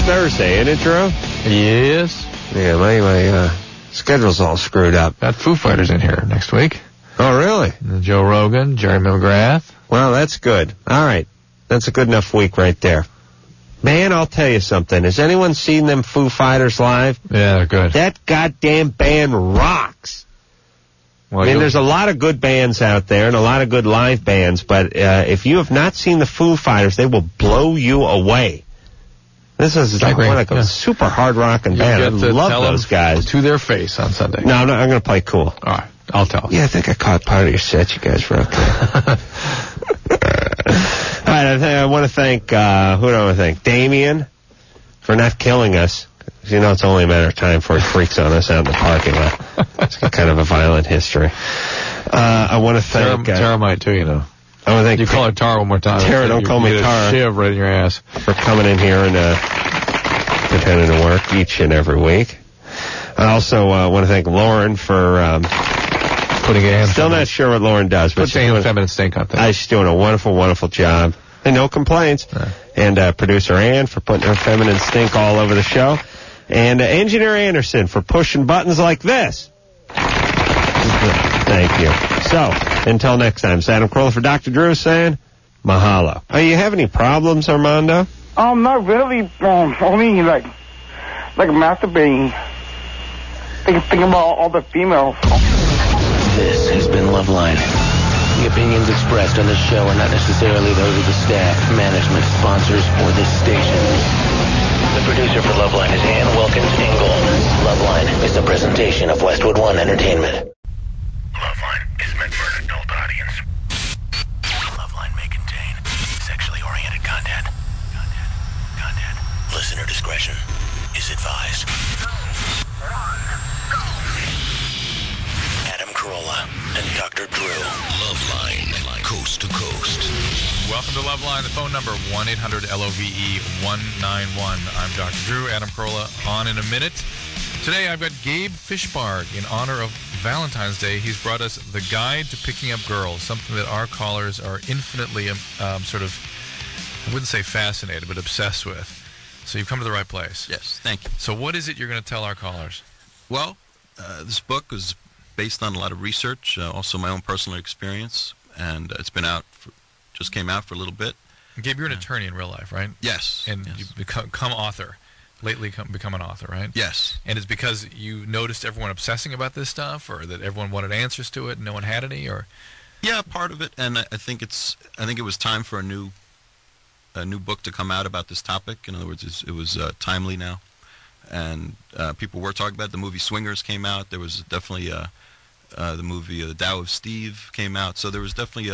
Thursday, isn't it, Drew? Yes. Yeah, my schedule's all screwed up. Got Foo Fighters in here next week. Oh, really? And Joe Rogan, Jerry McGrath. Well, that's good. All right. That's a good enough week right there. Man, I'll tell you something. Has anyone seen them Foo Fighters live? Yeah, they're good. That goddamn band rocks. Well, I mean, there's a lot of good bands out there and a lot of good live bands, but if you have not seen the Foo Fighters, they will blow you away. This is like a super hard rocking band. I love those guys. To their face on Sunday. No, I'm going to play cool. All right, I'll tell. Yeah, I think I caught part of your set. You guys were okay. All right, I want to thank, who do I want to thank? Damien for not killing us. You know, it's only a matter of time before he freaks on us out in the parking lot. It's got kind of a violent history. I want to thank... Tara might, too, you know. I want to thank... You call her Tara one more time. Tara, don't call me Tara. Shiv right in your ass. For coming in here and pretending to work each and every week. I also want to thank Lauren for... putting a hand... Still not sure what Lauren does, but... Put the feminine stink on things. She's doing a wonderful, wonderful job. And no complaints. And producer Ann for putting her feminine stink all over the show. And Engineer Anderson for pushing buttons like this. Thank you. So, until next time, it's Adam Carolla for Dr. Drew saying, mahalo. Oh, you have any problems, Armando? Not really. Only like masturbating. Thinking about all the females. This has been Loveline. The opinions expressed on this show are not necessarily those of the staff, management, sponsors, or this station. The producer for Loveline is Ann Wilkins Ingle. Loveline is a presentation of Westwood One Entertainment. Loveline is meant for an adult audience. Loveline may contain sexually oriented content. Listener discretion is advised. Adam Carolla and Dr. Drew. Loveline, coast to coast. Welcome to Loveline. The phone number 1-800-LOVE-191. I'm Dr. Drew. Adam Carolla on in a minute. Today I've got Gabe Fishbarg in honor of Valentine's Day. He's brought us the Guide to Picking Up Girls, something that our callers are infinitely sort of, I wouldn't say fascinated, but obsessed with. So you've come to the right place. Yes, thank you. So what is it you're going to tell our callers? Well, this book was based on a lot of research, also my own personal experience, and it's been out, just came out for a little bit. Gabe, you're an attorney in real life, right? Yes. And yes. you've become author. Lately become an author, right? Yes. And it's because you noticed everyone obsessing about this stuff, or that everyone wanted answers to it and no one had any, or? Yeah, part of it, and I think it was time for a new book to come out about this topic. In other words, it was timely now, and people were talking about it. The movie Swingers came out. There was definitely the movie The Tao of Steve came out. So there was definitely